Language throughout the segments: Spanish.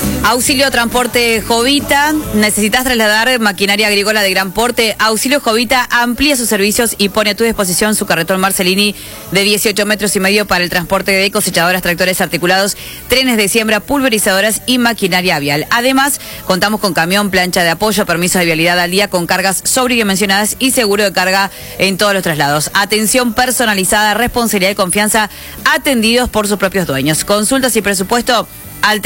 Auxilio Transporte Jovita, ¿necesitas trasladar maquinaria agrícola de gran porte? Auxilio Jovita amplía sus servicios y pone a tu disposición su carretón Marcelini de 18 metros y medio para el transporte de cosechadoras, tractores articulados, trenes de siembra, pulverizadoras y maquinaria vial. Además, contamos con camión, plancha de apoyo, permisos de vialidad al día con cargas sobredimensionadas y seguro de carga en todos los traslados. Atención personalizada, responsabilidad y confianza, atendidos por sus propios dueños. Consultas y presupuesto al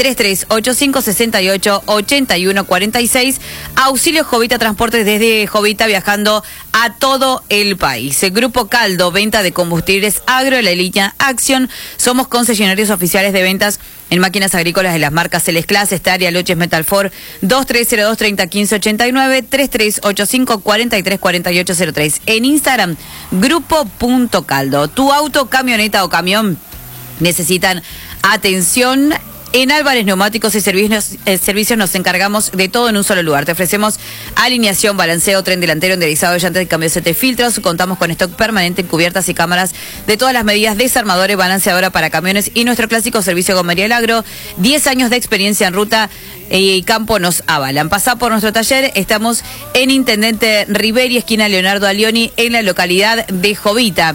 3385688146. Auxilio Jovita Transportes desde Jovita, viajando a todo el país. El Grupo Caldo, venta de combustibles agro, la línea Acción. Somos concesionarios oficiales de ventas en máquinas agrícolas de las marcas Celes Class, Estaria, Loches, Metalfor, 2302-301589, 3385-434803. En Instagram, grupo.caldo. Tu auto, camioneta o camión necesitan atención. En Álvarez Neumáticos y Servicios nos encargamos de todo en un solo lugar. Te ofrecemos alineación, balanceo, tren delantero, enderezado de llantas y cambio de CT filtros. Contamos con stock permanente en cubiertas y cámaras de todas las medidas, desarmadores, balanceadora para camiones y nuestro clásico servicio Gomería El Agro. 10 años de experiencia en ruta y campo nos avalan. Pasá por nuestro taller. Estamos en Intendente Riveri, esquina Leonardo Alioni, en la localidad de Jovita.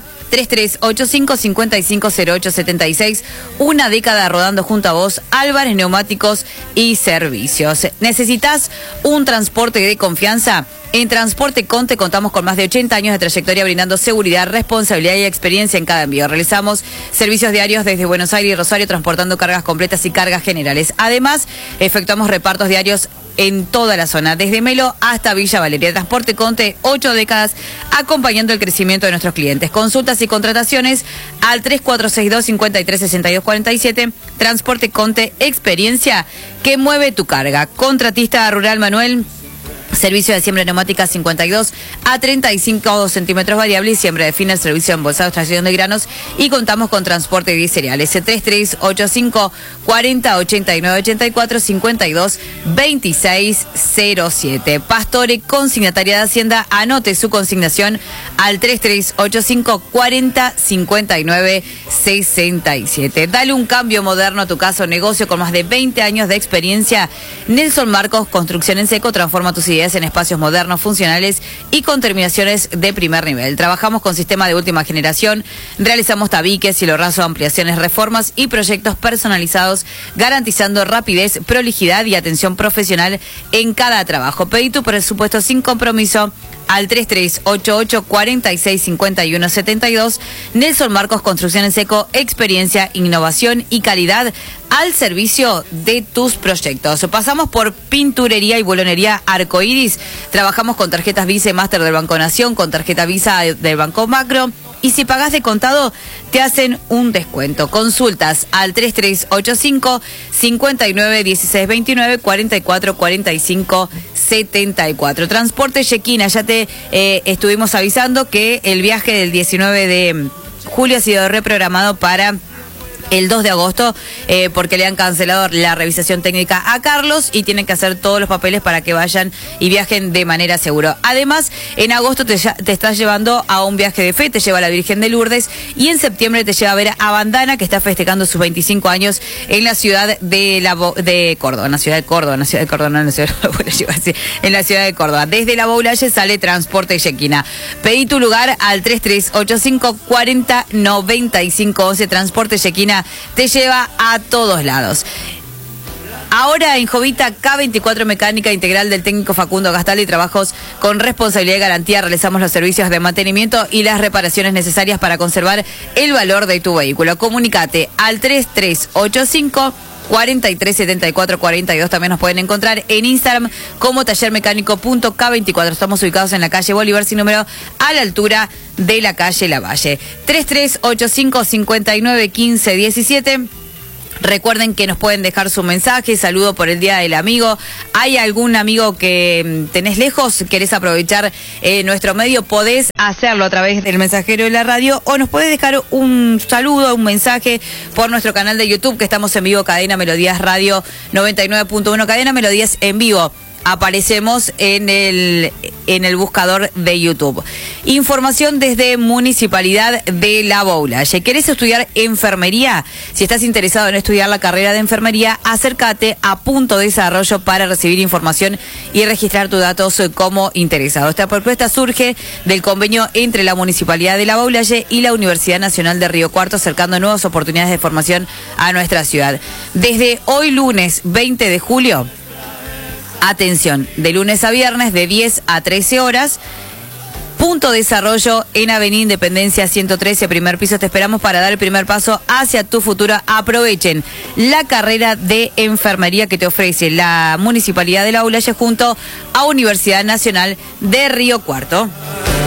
3385-550876. Una década rodando junto a vos. Álvarez Neumáticos y Servicios. ¿Necesitas un transporte de confianza? En Transporte Conte contamos con más de 80 años de trayectoria brindando seguridad, responsabilidad y experiencia en cada envío. Realizamos servicios diarios desde Buenos Aires y Rosario, transportando cargas completas y cargas generales. Además, efectuamos repartos diarios en toda la zona, desde Melo hasta Villa Valeria. Transporte Conte, 8 décadas acompañando el crecimiento de nuestros clientes. Consultas y contrataciones al 3462-536247. Transporte Conte, experiencia que mueve tu carga. Contratista rural Manuel. Servicio de siembra neumática 52 a 35 centímetros variable y siembra de fina, servicio de embolsado, extracción de granos, y contamos con transporte de cereales. 3385 40 89 84 52 26 07. Pastore, consignataria de Hacienda, anote su consignación al 3385 40 59 67. Dale un cambio moderno a tu casa o negocio con más de 20 años de experiencia. Nelson Marcos, construcción en seco, transforma tus ideas en espacios modernos, funcionales y con terminaciones de primer nivel. Trabajamos con sistema de última generación, realizamos tabiques, cielo raso, ampliaciones, reformas y proyectos personalizados, garantizando rapidez, prolijidad y atención profesional en cada trabajo. Pedí tu presupuesto sin compromiso al 3388-465172. Nelson Marcos, construcción en seco, experiencia, innovación y calidad al servicio de tus proyectos. Pasamos por pinturería y bolonería Arcoiris. Trabajamos con tarjetas Visa y Master del Banco Nación, con tarjeta Visa del Banco Macro. Y si pagás de contado, te hacen un descuento. Consultas al 3385 59 16 29 44 45 74. Transporte Yequina, ya te estuvimos avisando que el viaje del 19 de julio ha sido reprogramado para el 2 de agosto, porque le han cancelado la revisación técnica a Carlos y tienen que hacer todos los papeles para que vayan y viajen de manera segura. Además, en agosto te estás llevando a un viaje de fe, te lleva a la Virgen de Lourdes, y en septiembre te lleva a ver a Bandana, que está festejando sus 25 años en la ciudad de Córdoba, en la ciudad de Córdoba, en la ciudad de Córdoba. Desde la Boulaye sale Transporte Yequina. Pedí tu lugar al 3385 40 95 11. Transporte Yequina te lleva a todos lados. Ahora en Jovita, K24 Mecánica Integral del técnico Facundo Gastaldi, trabajos con responsabilidad y garantía. Realizamos los servicios de mantenimiento y las reparaciones necesarias para conservar el valor de tu vehículo. Comunicate al 3385 437442. También nos pueden encontrar en Instagram como tallermecánico.k24. Estamos ubicados en la calle Bolívar sin número, a la altura de la calle Lavalle. 3385 59 15 17. Recuerden que nos pueden dejar su mensaje, saludo por el Día del Amigo. ¿Hay algún amigo que tenés lejos? ¿Querés aprovechar nuestro medio? Podés hacerlo a través del mensajero de la radio, o nos podés dejar un saludo, un mensaje por nuestro canal de YouTube, que estamos en vivo, Cadena Melodías Radio 99.1, Cadena Melodías en vivo. Aparecemos en el en el buscador de YouTube. Información desde Municipalidad de La Boulaye. ¿Querés estudiar enfermería? Si estás interesado en estudiar la carrera de enfermería, acércate a Punto Desarrollo para recibir información y registrar tus datos como interesado. Esta propuesta surge del convenio entre la Municipalidad de La Boulaye y la Universidad Nacional de Río Cuarto, acercando nuevas oportunidades de formación a nuestra ciudad. Desde hoy lunes 20 de julio, atención, de lunes a viernes de 10 a 13 horas, Punto Desarrollo en Avenida Independencia 113, primer piso. Te esperamos para dar el primer paso hacia tu futuro. Aprovechen la carrera de enfermería que te ofrece la Municipalidad de La Boulaye junto a Universidad Nacional de Río Cuarto.